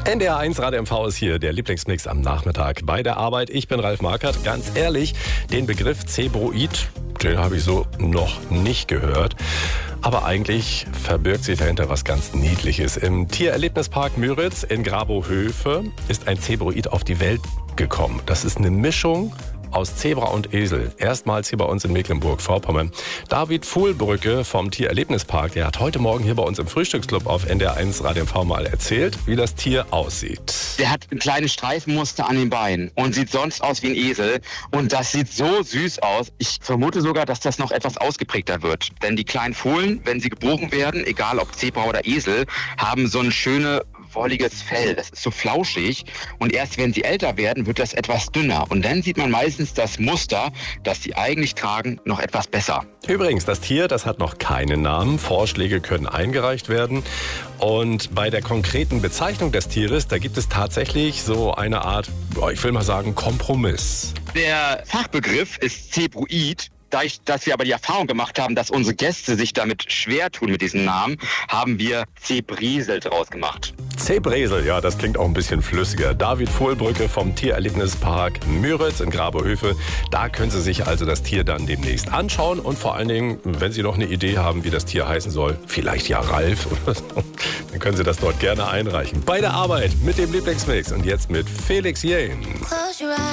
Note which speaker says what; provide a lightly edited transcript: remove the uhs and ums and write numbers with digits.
Speaker 1: NDR1 Radio MV ist hier, der Lieblingsmix am Nachmittag bei der Arbeit. Ich bin Ralf Markert. Ganz ehrlich, den Begriff Zebroid, den habe ich so noch nicht gehört. Aber eigentlich verbirgt sich dahinter was ganz Niedliches. Im Tiererlebnispark Müritz in Grabohöfe ist ein Zebroid auf die Welt gekommen. Das ist eine Mischung aus Zebra und Esel. Erstmals hier bei uns in Mecklenburg-Vorpommern. David Fuhlbrücke vom Tiererlebnispark, der hat heute Morgen hier bei uns im Frühstücksclub auf NDR1 Radio MV mal erzählt, wie das Tier aussieht.
Speaker 2: Der hat ein kleines Streifenmuster an den Beinen und sieht sonst aus wie ein Esel. Und das sieht so süß aus. Ich vermute sogar, dass das noch etwas ausgeprägter wird. Denn die kleinen Fohlen, wenn sie geboren werden, egal ob Zebra oder Esel, haben so ein schönes wolliges Fell. Das ist so flauschig. Und erst wenn sie älter werden, wird das etwas dünner. Und dann sieht man meistens das Muster, das sie eigentlich tragen, noch etwas besser.
Speaker 1: Übrigens, das Tier, das hat noch keinen Namen. Vorschläge können eingereicht werden. Und bei der konkreten Bezeichnung des Tieres, da gibt es tatsächlich so eine Art, ich will mal sagen, Kompromiss.
Speaker 2: Der Fachbegriff ist Zebroid. Dass wir aber die Erfahrung gemacht haben, dass unsere Gäste sich damit schwer tun mit diesem Namen, haben wir Zebresel draus gemacht.
Speaker 1: Zebresel, ja, das klingt auch ein bisschen flüssiger. David Fuhlbrücke vom Tiererlebnispark Müritz in Grabohöfe. Da können Sie sich also das Tier dann demnächst anschauen. Und vor allen Dingen, wenn Sie noch eine Idee haben, wie das Tier heißen soll, vielleicht ja Ralf oder so, dann können Sie das dort gerne einreichen. Bei der Arbeit mit dem Lieblingsmix und jetzt mit Felix Jähn.